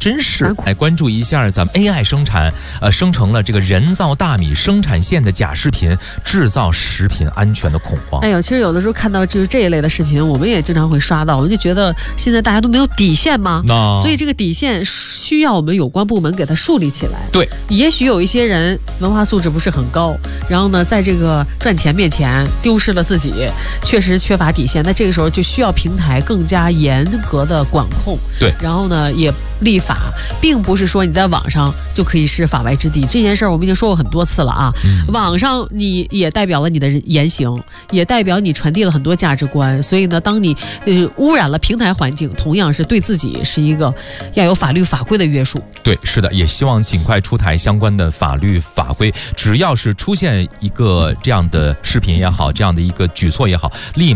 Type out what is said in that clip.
真是。来关注一下咱们 AI 生成了这个人造大米生产线的假视频，制造食品安全的恐慌。 哎呦，其实有的时候看到就是这一类的视频，我们也经常会刷到，我们就觉得现在大家都没有底线吗？所以这个底线需要我们有关部门给它树立起来。 对， 也许有一些人文化素质不是很高，然后呢，在这个赚钱面前丢失了自己，确实缺乏底线。那这个时候就需要平台更加严格的管控。 对， 然后呢，也立法，并不是说你在网上就可以是法外之地。这件事儿我们已经说过很多次了啊。网上你也代表了你的言行，也代表你传递了很多价值观。所以呢，当你污染了平台环境，同样是对自己是一个要有法律法规的约束。 对，是的，也希望尽快出台相关的法律法规。只要是出现一个这样的视频也好，这样的一个举措也好，立马